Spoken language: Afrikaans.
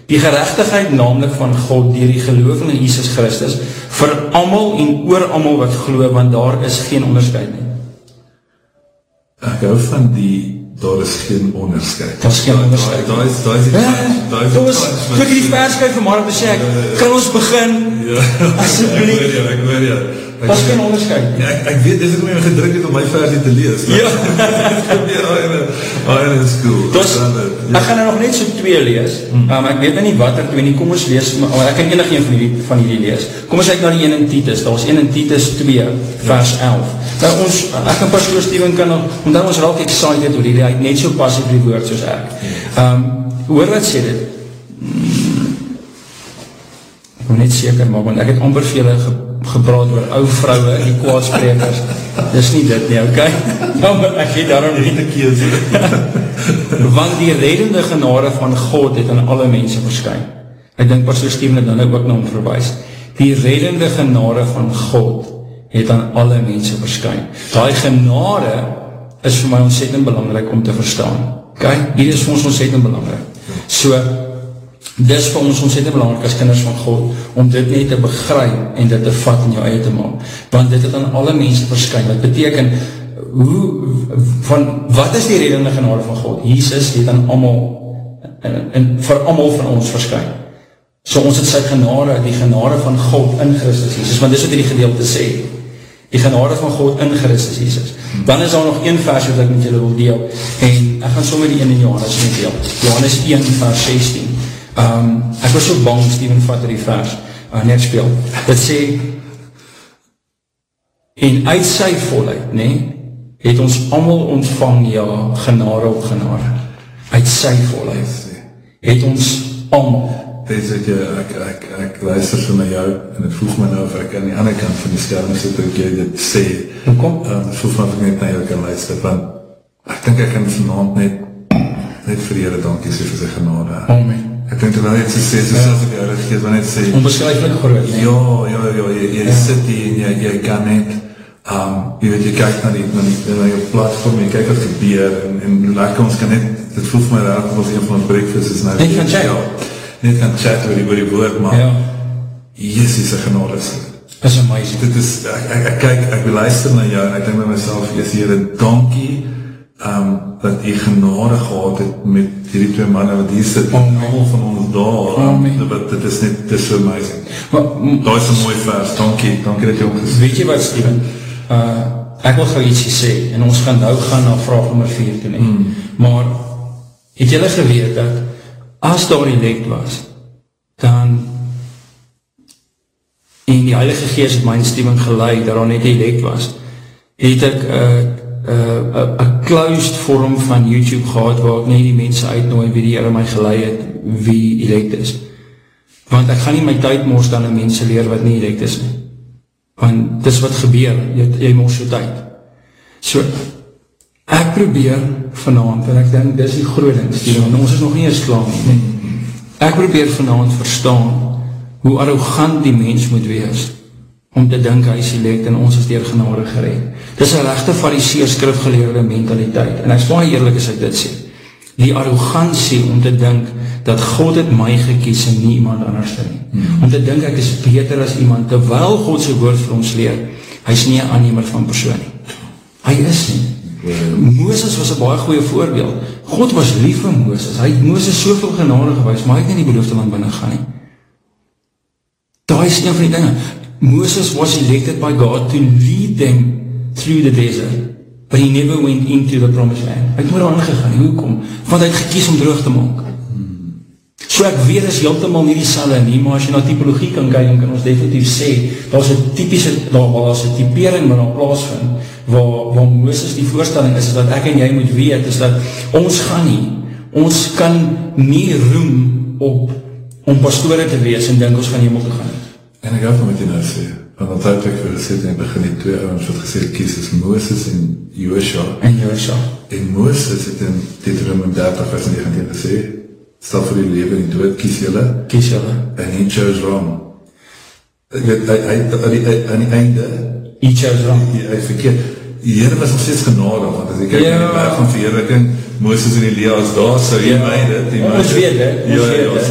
Die geregtigheid naamlik van God deur die geloof in Jesus Christus vir almal en oor almal wat glo, want daar is geen onderskeid nie. Ek hou van daar is geen onderskeid. Daar is geen onderskeid. Daar is Toe ek die vers skryf vanmôre te sê, kan ons begin? Asseblief. Ek hoor jou. Daar is geen onderskeid. Ek weet, dis ek my gedruk het om my versie te lees. Ja. Dit is cool. Ek gaan nou nog net so 2 lees. Ek weet nie watter 2 nie. Kom ons lees, ek kan enige een van hierdie lees. Kom ons kyk na die een in Titus. Daar is een in Titus 2, vers 11. Nou ek en Pastoor Steven kan nog, omdat ons raak excited oor hierdie, hy het net so passief die woord soos ek. Hoor wat sê dit? Ek wil net seker maak, want ek het amper vir julle gepraat oor ou vroue, die kwaadsprekers. Dis nie dit nie, okay? Ek het daarom nie te keus. Want die reddende genade van God het aan alle mense verskyn. Ek dink Pastoor Steven het dan ook na hom verwys. Die reddende genade van God het aan alle mense verskyn. Daai genade is vir my ontsettend belangrik om te verstaan. Okay? Hier is vir ons ontsettend belangrik. So, dis vir ons ontsettend belangrik as kinders van God, om dit net te begryp en dit te vat in jou eie te maak. Want dit het aan alle mense verskyn. Wat beteken, wat is die reddende genade van God? Jesus het aan almal, en vir almal van ons verskyn. So ons het sy genade, die genade van God in Christus Jesus, want dis wat die gedeelte sê. Die genade van God in Christus Jesus. Dan is daar nog een vers wat ek met julle wil deel, en ek gaan sommer die een in Johannes met deel. Johannes 1 vers 16. Ek was so bang, Steven vat die vers, net speel. Dit sê, en uit sy volheid, het ons almal ontvang, ja, genade op genade. Uit sy volheid. Het ons almal. Ek luister so na jou, en het voeg my nou of ek aan die ander kant van die skerm sit, dat jy dit sê. Hoekom? Het voeg my of ek net na jou kan luister, want ek dink ek kan vanavond net vir die Here dankie sê vir sy genade. Amen. Ek dink terwyl jy het sê, soos ek jou gegeet, want net sê, onbeskryflik groot, nee? Ja, jy sit hier en jy kan net, jy weet, jy kyk na jou platform, jy kyk wat gebeur, en lekker ons kan net, dit voel vir my raak, als een van ons breakfast is nou, net kan chat, net kan chat oor die woord, maar, Jesus se genade is amazing. Dit is, ek kyk, ek beluister na jou, en ek dink by myself, Jesus, Here, dankie, dat jy genade gehad het met hierdie 2 manne wat hier sit, en allemaal van ons daar, dit is net, dit is so amazing. Daar is 'n mooi vers, dankie dat jy ook gesê. Weet jy wat, Steven, ek wil gou ietsie sê, en ons gaan nou gaan na vraag nummer 4 toe, maar, het julle geweet dat, as daar elect was, dan, en die Heilige Gees het my en Steven geleid, dat daar net elect was, het ek, een closed vorm van YouTube gehad, waar ek net die mense uitnooi, wie die Here my gelei het, wie elect is. Want ek gaan nie my tyd mors dan aan mense leer wat nie elect is nie. Want dis wat gebeur, jy mors jou tyd. So, ek probeer vanaand, en ek dink, dis die groot ding, want ons is nog nie eens klaar nie. Ek probeer vanaand verstaan, hoe arrogant die mens moet wees, om te dink hy is elect en ons is deur genade gered. Dis 'n regte fariseer skrifgeleerde mentaliteit, en ek is baie eerlik as ek dit sê. Die arrogansie om te dink, dat God het my gekies en nie iemand anders nie. Om te dink ek is beter as iemand, terwyl God sy woord vir ons leer, hy is nie 'n aannemer van persoon nie. Hy is nie. Moses was 'n baie goeie voorbeeld. God was lief vir Moses, hy het Moses soveel genade gewys, maar hy het nie in die beloofde land binne gaan nie. Daai is een van die dinge. Moses was elected by God to lead them through the desert, but he never went into the promised land. Hy het maar aangegaan, hoekom? Want hy het gekies om droog te maak. So ek weet is heeltemal nie dieselfde nie, maar as jy na typologie kan kyk, dan kan ons definitief sê, daar is 'n typering wat daar plaasvind, waar Moses die voorstelling is dat ek en jy moet weet, is dat ons kan nie roem op om pastore te wees en dink ons gaan hemel toe gaan. En ek hou van wat jy nou sê, want dat het ek vir gesê, en begin die 2 ouens wat gesê kies is Moses en Joshua. En Moses het in Deuteronomium 30 vers 19 gesê, stel vir die lewe en die dood, kies julle. And he chose wrong. Ek weet, aan die einde, he chose wrong. Hy verkeerd. Die Here was nog steeds genadig, want as ek kyk in die berg van verheerliking, Moses en Elia is daar, so jy my dit. Ons weet dit.